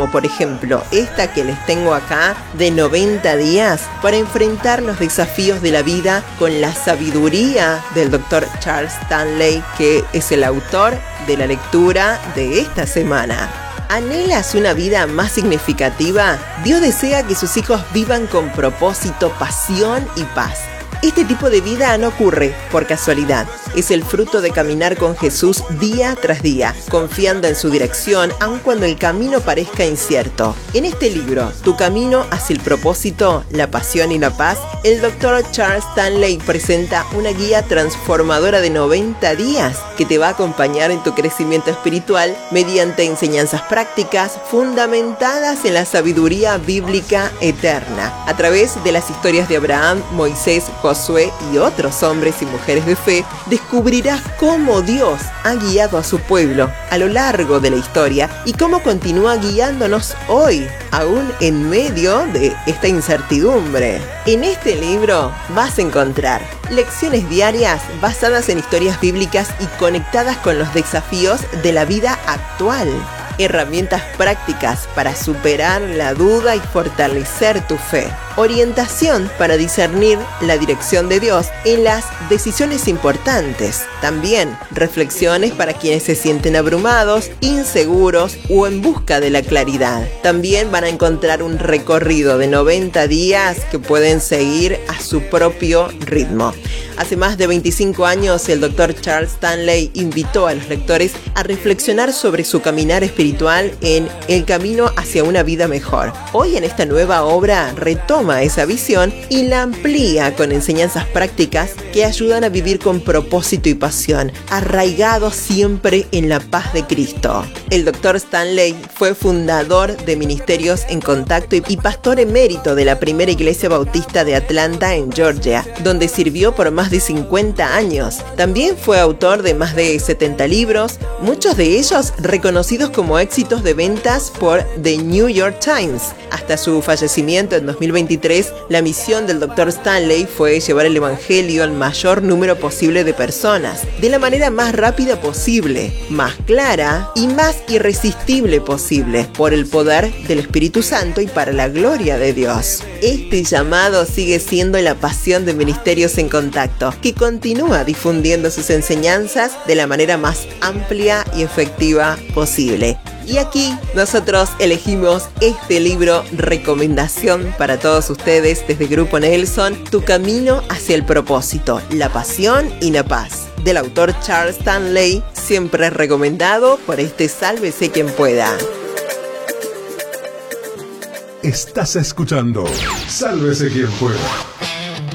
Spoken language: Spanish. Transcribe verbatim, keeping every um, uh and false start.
como por ejemplo esta que les tengo acá de noventa días para enfrentar los desafíos de la vida con la sabiduría del doctor Charles Stanley, que es el autor de la lectura de esta semana. ¿Anhelas una vida más significativa? Dios desea que sus hijos vivan con propósito, pasión y paz. Este tipo de vida no ocurre por casualidad. Es el fruto de caminar con Jesús día tras día, confiando en su dirección, aun cuando el camino parezca incierto. En este libro, Tu camino hacia el propósito, la pasión y la paz, el doctor Charles Stanley presenta una guía transformadora de noventa días que te va a acompañar en tu crecimiento espiritual mediante enseñanzas prácticas fundamentadas en la sabiduría bíblica eterna, a través de las historias de Abraham, Moisés, Josué y otros hombres y mujeres de fe. Descubrirás cómo Dios ha guiado a su pueblo a lo largo de la historia y cómo continúa guiándonos hoy, aún en medio de esta incertidumbre. En este libro vas a encontrar lecciones diarias basadas en historias bíblicas y conectadas con los desafíos de la vida actual. Herramientas prácticas para superar la duda y fortalecer tu fe. Orientación para discernir la dirección de Dios en las decisiones importantes. También reflexiones para quienes se sienten abrumados, inseguros o en busca de la claridad. También van a encontrar un recorrido de noventa días que pueden seguir a su propio ritmo. Hace más de veinticinco años, el doctor Charles Stanley invitó a los lectores a reflexionar sobre su caminar espiritual en El camino hacia una vida mejor. Hoy, en esta nueva obra, retoma esa visión y la amplía con enseñanzas prácticas que ayudan a vivir con propósito y pasión, arraigados siempre en la paz de Cristo. El doctor Stanley fue fundador de Ministerios en Contacto y pastor emérito de la primera iglesia bautista de Atlanta, en Georgia, donde sirvió por más de cincuenta años. También fue autor de más de setenta libros, muchos de ellos reconocidos como éxitos de ventas por The New York Times. Hasta su fallecimiento en dos mil veintitrés, la misión del doctor Stanley fue llevar el evangelio al mayor número posible de personas, de la manera más rápida posible, más clara y más irresistible posible, por el poder del Espíritu Santo y para la gloria de Dios. Este llamado sigue siendo la pasión de Ministerios en Contacto, que continúa difundiendo sus enseñanzas de la manera más amplia y efectiva posible. Y aquí nosotros elegimos este libro recomendación para todos ustedes desde Grupo Nelson, Tu camino hacia el propósito, la pasión y la paz, del autor Charles Stanley, siempre recomendado por este Sálvese quien pueda. Estás escuchando Sálvese quien pueda.